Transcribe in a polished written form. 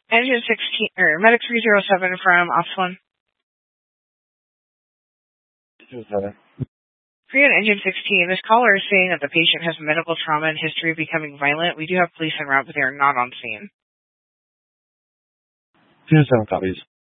Engine 16, or Medic 307 from Ops 1. 207. Korean Engine 16, this caller is saying that the patient has medical trauma and history of becoming violent. We do have police en route, but they are not on scene. 207 copies.